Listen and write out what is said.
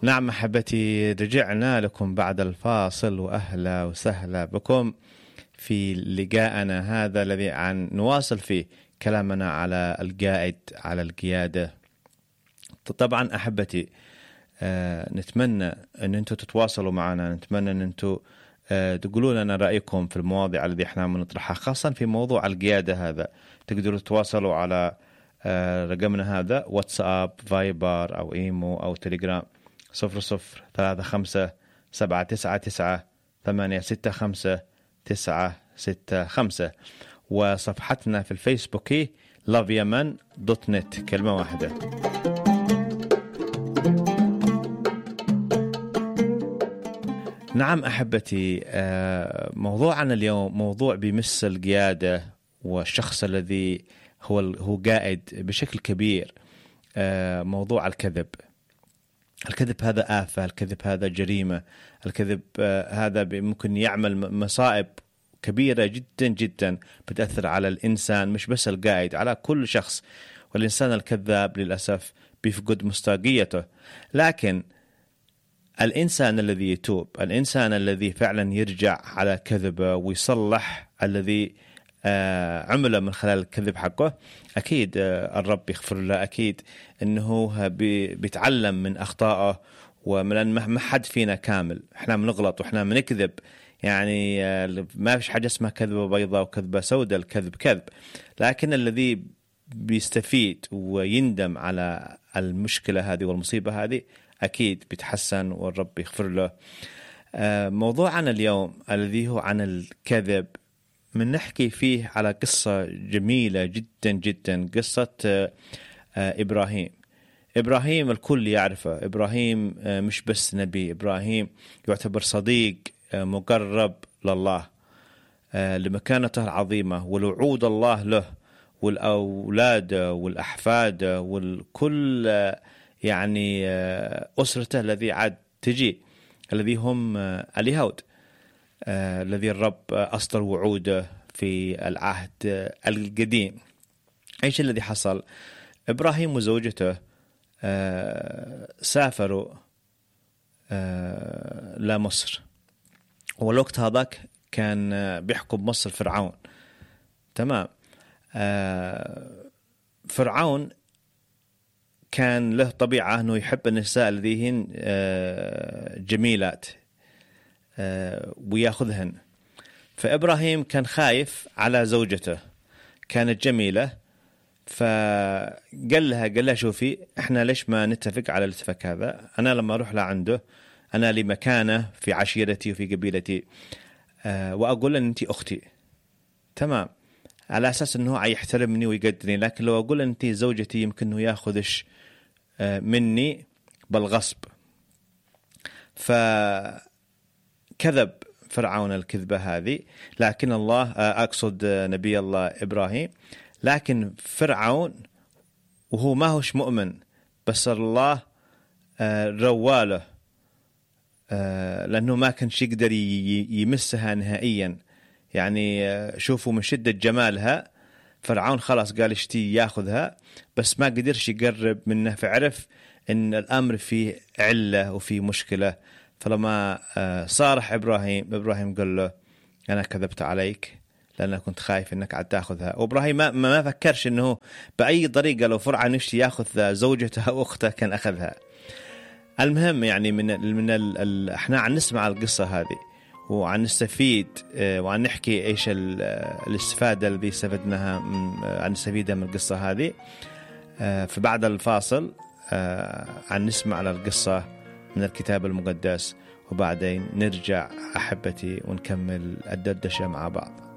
نعم أحبتي، رجعنا لكم بعد الفاصل، وأهلا وسهلا بكم في لقاءنا هذا الذي عن نواصل فيه كلامنا على القائد، على القيادة. طبعا أحبتي، نتمنى أن أنتم تتواصلوا معنا، نتمنى أن أنتم تقولوا لنا رأيكم في المواضيع التي احنا بنطرحها، خاصة في موضوع القيادة هذا. تقدروا تتواصلوا على رقمنا هذا، واتساب، فايبر أو إيمو أو تليجرام، 003579865965، وصفحتنا في الفيسبوك loveyaman.net، كلمة واحدة. نعم أحبتي، موضوعنا اليوم موضوع بيمس القيادة والشخص الذي هو قائد بشكل كبير. موضوع الكذب. الكذب هذا آفة، الكذب هذا جريمة، الكذب هذا ممكن يعمل مصائب كبيرة جدا جدا بتأثر على الإنسان، مش بس القائد، على كل شخص. والإنسان الكذاب للأسف بيفقد مصداقيته. لكن الإنسان الذي يتوب، الإنسان الذي فعلا يرجع على كذبه ويصلح الذي عمله من خلال الكذب حقه، أكيد الرب يغفر له، أكيد أنه بيتعلم من أخطائه. ومن ما حد فينا كامل، إحنا بنغلط وإحنا بنكذب، يعني ما فيش حاجة اسمها كذبة بيضاء وكذبة سوداء، الكذب كذب. لكن الذي بيستفيد ويندم على المشكلة هذه والمصيبة هذه أكيد بيتحسن والرب يغفر له. موضوعنا اليوم الذي هو عن الكذب، من نحكي فيه على قصة جميلة جدا جدا، قصة إبراهيم. إبراهيم الكل يعرفه. إبراهيم مش بس نبي، إبراهيم يعتبر صديق مقرب لله لمكانته العظيمة والوعود الله له والأولاد والأحفاد والكل، يعني أسرته الذي عاد تجي، الذي هم اليهود، الذي الرب أصدر وعوده في العهد القديم. إيش الذي حصل؟ إبراهيم وزوجته سافروا لمصر، والوقت هذاك كان بيحكم مصر فرعون. تمام. فرعون كان له طبيعة أنه يحب النساء الذين جميلات ويأخذهن. فإبراهيم كان خايف على زوجته، كانت جميلة، فقال لها شوفي، احنا ليش ما نتفق على الاتفاق هذا؟ أنا لما أروح لعنده، أنا لي مكانة في عشيرتي وفي قبيلتي، وأقول أن أنت أختي، تمام، على أساس أنه يحترمني ويقدرني. لكن لو أقول أنت زوجتي يمكن أنه يأخذش مني بالغصب. فكذب فرعون الكذبة هذه، لكن الله، أقصد نبي الله إبراهيم، لكن فرعون وهو ما هوش مؤمن، بس الله رواله، لأنه ما كانش يقدر يمسها نهائيا. يعني شوفوا من شدة جمالها فرعون خلاص قال اشتي ياخذها، بس ما قدرش يقرب منه، فعرف ان الامر فيه علة وفيه مشكلة. فلما صارح ابراهيم قال له انا كذبت عليك لأن كنت خايف انك عاد تاخذها. وابراهيم ما فكرش انه باي طريقة لو فرعون يشتي ياخذ زوجته او اخته كان اخذها. المهم يعني من احنا عن نسمع القصة هذه وعن نستفيد وعن نحكي ايش الاستفادة التي استفدناها عن نستفيدها من القصة هذه. فبعد الفاصل عن نسمع على القصة من الكتاب المقدس، وبعدين نرجع أحبتي ونكمل الدردشة مع بعض.